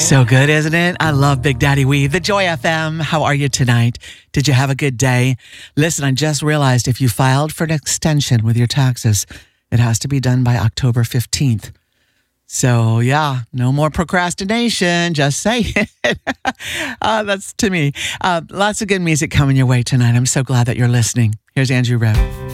So good, isn't it? I love Big Daddy Weave, the Joy FM. How are you tonight? Did you have a good day? Listen, I just realized if you filed for an extension with your taxes, it has to be done by October 15th. So yeah, no more procrastination. Just say it. That's to me. Lots of good music coming your way tonight. I'm so glad that you're listening. Here's Andrew Rowe.